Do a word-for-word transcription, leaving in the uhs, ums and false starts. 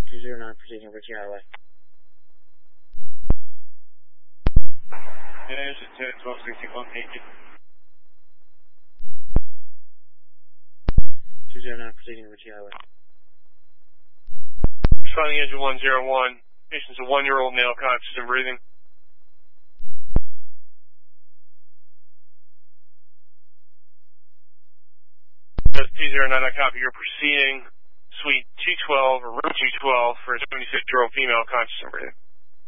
two zero nine proceeding over T Highway. Yeah, it's ten twelve sixty-one, thank you. two zero nine proceeding over T Highway. Responding engine one zero one. Patient's a one-year-old male, conscious and breathing. T zero nine, I copy your proceeding. Suite two twelve or room two twelve for a seventy-six-year-old female, conscious and breathing.